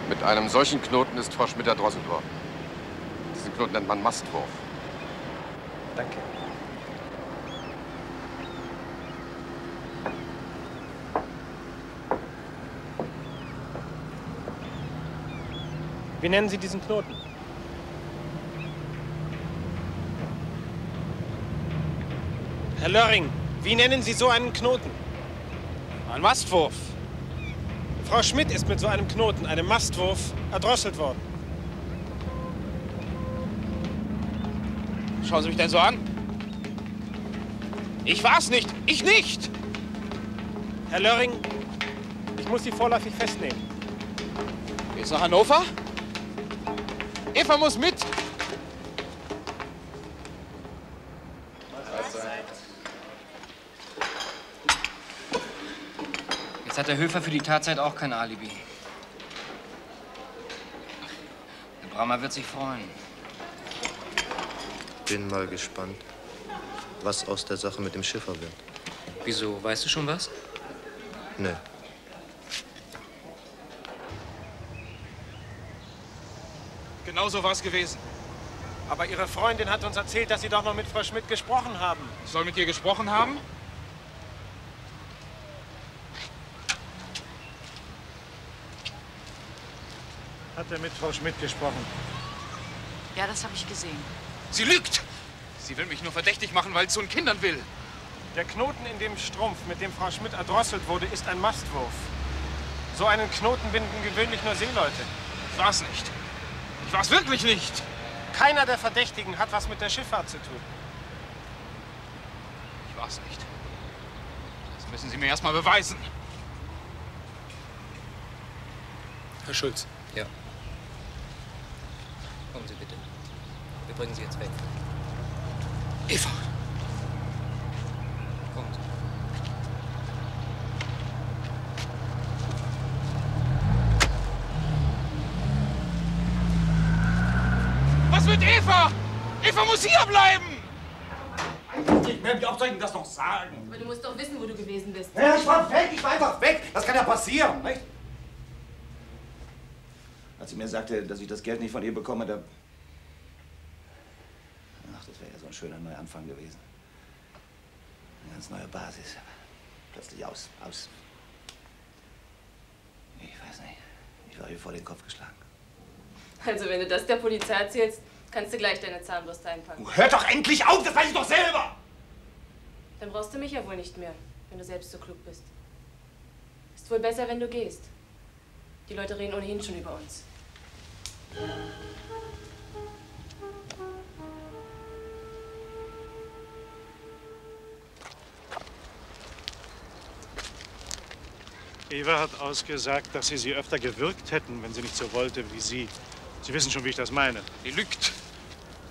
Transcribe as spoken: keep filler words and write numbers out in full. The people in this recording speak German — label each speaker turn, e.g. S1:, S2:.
S1: Mit einem solchen Knoten ist Frau Schmidt erdrosselt worden. Diesen Knoten nennt man Mastwurf.
S2: Danke. Wie nennen Sie diesen Knoten? Herr Lörring, wie nennen Sie so einen Knoten?
S3: Ein Mastwurf.
S2: Frau Schmidt ist mit so einem Knoten, einem Mastwurf, erdrosselt worden.
S3: Schauen Sie mich denn so an? Ich war's nicht! Ich nicht!
S2: Herr Lörring, ich muss Sie vorläufig festnehmen.
S3: Geht's nach Hannover? Eva muss mit!
S4: Jetzt hat der Höfer für die Tatzeit auch kein Alibi. Der Brammer wird sich freuen.
S5: Bin mal gespannt, was aus der Sache mit dem Schiffer wird.
S4: Wieso? Weißt du schon was?
S5: Nee.
S2: Genau so war es gewesen. Aber Ihre Freundin hat uns erzählt, dass Sie doch noch mit Frau Schmidt gesprochen haben.
S3: Ich soll mit ihr gesprochen haben?
S2: Hat er mit Frau Schmidt gesprochen?
S6: Ja, das habe ich gesehen.
S3: Sie lügt! Sie will mich nur verdächtig machen, weil sie zu den Kindern will.
S2: Der Knoten in dem Strumpf, mit dem Frau Schmidt erdrosselt wurde, ist ein Mastwurf. So einen Knoten binden gewöhnlich nur Seeleute.
S3: Ich war's nicht. Ich war's wirklich nicht.
S2: Keiner der Verdächtigen hat was mit der Schifffahrt zu tun.
S3: Ich war's nicht. Das müssen Sie mir erst mal beweisen.
S4: Herr Schulz. Ja. Kommen Sie bitte. Wir bringen Sie jetzt weg.
S3: Eva!
S4: Kommen Sie.
S3: Was mit Eva? Eva muss hier bleiben!
S7: Ich werde wie oft soll ich Ihnen das noch sagen?
S6: Aber du musst doch wissen, wo du gewesen bist.
S7: Ja, ich war weg, ich war einfach weg. Das kann ja passieren, nicht? Als sie mir sagte, dass ich das Geld nicht von ihr bekomme, da... Ach, das wäre ja so ein schöner Neuanfang gewesen. Eine ganz neue Basis. Plötzlich aus, aus. Ich weiß nicht. Ich war ihr vor den Kopf geschlagen.
S6: Also, wenn du das der Polizei erzählst, kannst du gleich deine Zahnbürste einpacken.
S7: Du, hör doch endlich auf, das weiß ich doch selber!
S6: Dann brauchst du mich ja wohl nicht mehr, wenn du selbst so klug bist. Ist wohl besser, wenn du gehst. Die Leute reden ohnehin schon über uns.
S2: Eva hat ausgesagt, dass Sie sie öfter gewürgt hätten, wenn sie nicht so wollte wie Sie. Sie wissen schon, wie ich das meine.
S3: Die lügt.